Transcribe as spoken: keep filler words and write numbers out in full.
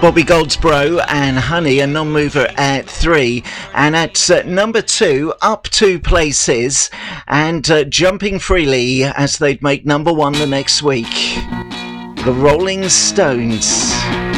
Bobby Goldsboro and Honey, a non-mover at three, and at uh, number two, up two places and uh, jumping freely as they'd make number one the next week, the Rolling Stones.